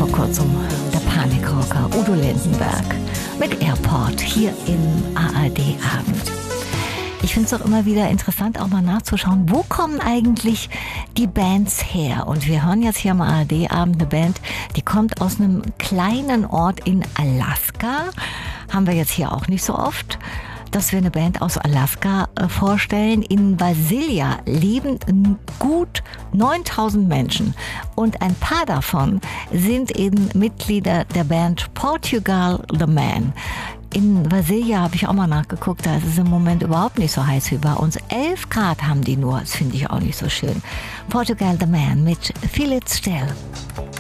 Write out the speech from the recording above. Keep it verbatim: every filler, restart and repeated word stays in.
vor kurzem der Panikrocker Udo Lindenberg mit Airport hier im A R D-Abend. Ich finde es auch immer wieder interessant, auch mal nachzuschauen, wo kommen eigentlich die Bands her? Und wir hören jetzt hier am A R D-Abend eine Band, die kommt aus einem kleinen Ort in Alaska. Haben wir jetzt hier auch nicht so oft, dass wir eine Band aus Alaska äh, vorstellen. In Visalia leben gut neuntausend Menschen und ein paar davon sind eben Mitglieder der Band Portugal the Man. In Visalia habe ich auch mal nachgeguckt, da ist es im Moment überhaupt nicht so heiß wie bei uns. elf Grad haben die nur, das finde ich auch nicht so schön. Portugal the Man mit Feel It Still.